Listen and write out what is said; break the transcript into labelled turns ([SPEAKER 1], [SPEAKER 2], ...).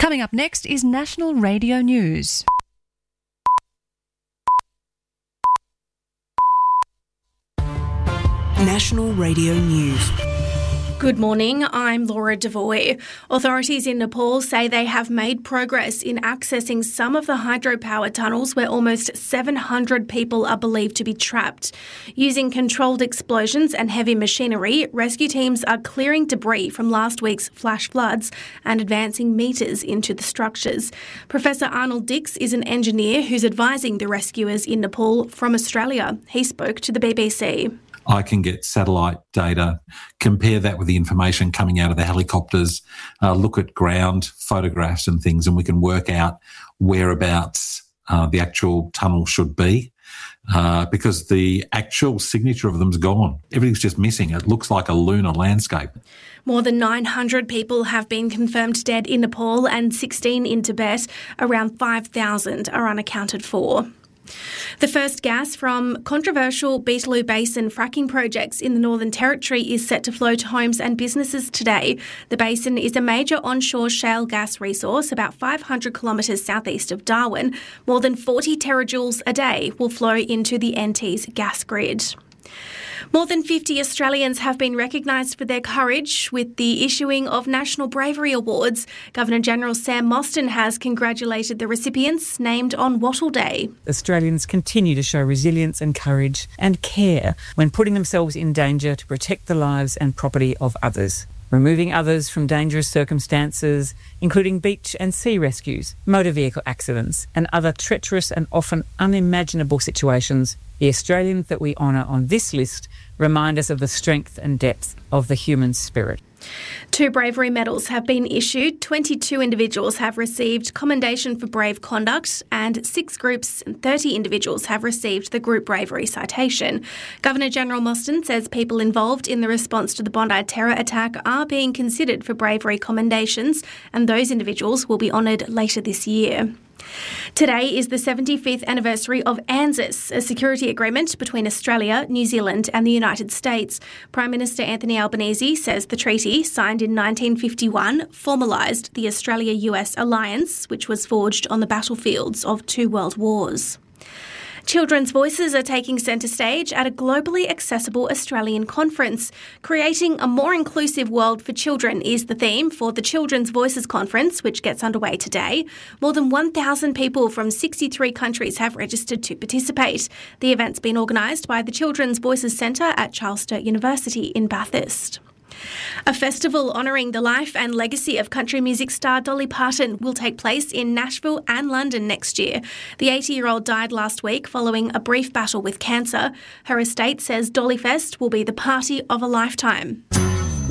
[SPEAKER 1] Coming up next is National Radio News.
[SPEAKER 2] National Radio News.
[SPEAKER 3] Good morning, I'm Laura Devoy. Authorities in Nepal say they have made progress in accessing some of the hydropower tunnels where almost 700 people are believed to be trapped. Using controlled explosions and heavy machinery, rescue teams are clearing debris from last week's flash floods and advancing metres into the structures. Professor Arnold Dix is an engineer who's advising the rescuers in Nepal from Australia. He spoke to the BBC.
[SPEAKER 4] I can get satellite data, compare that with the information coming out of the helicopters, look at ground photographs and things, and we can work out whereabouts the actual tunnel should be because the actual signature of them's gone. Everything's just missing. It looks like a lunar landscape.
[SPEAKER 3] More than 900 people have been confirmed dead in Nepal and 16 in Tibet. Around 5,000 are unaccounted for. The first gas from controversial Beetaloo Basin fracking projects in the Northern Territory is set to flow to homes and businesses today. The basin is a major onshore shale gas resource about 500 kilometres southeast of Darwin. More than 40 terajoules a day will flow into the NT's gas grid. More than 50 Australians have been recognised for their courage with the issuing of National Bravery Awards. Governor-General Sam Mostyn has congratulated the recipients named on Wattle Day.
[SPEAKER 5] Australians continue to show resilience and courage and care when putting themselves in danger to protect the lives and property of others. Removing others from dangerous circumstances, including beach and sea rescues, motor vehicle accidents and other treacherous and often unimaginable situations. The Australians that we honour on this list remind us of the strength and depth of the human spirit.
[SPEAKER 3] 2 bravery medals have been issued, 22 individuals have received Commendation for Brave Conduct and 6 groups and 30 individuals have received the Group Bravery Citation. Governor-General Mostyn says people involved in the response to the Bondi terror attack are being considered for bravery commendations and those individuals will be honoured later this year. Today is the 75th anniversary of ANZUS, a security agreement between Australia, New Zealand and the United States. Prime Minister Anthony Albanese says the treaty, signed in 1951, formalised the Australia-US alliance, which was forged on the battlefields of 2 world wars. Children's voices are taking centre stage at a globally accessible Australian conference. Creating a more inclusive world for children is the theme for the Children's Voices Conference, which gets underway today. More than 1,000 people from 63 countries have registered to participate. The event's been organised by the Children's Voices Centre at Charles Sturt University in Bathurst. A festival honouring the life and legacy of country music star Dolly Parton will take place in Nashville and London next year. The 80-year-old died last week following a brief battle with cancer. Her estate says Dollyfest will be the party of a lifetime.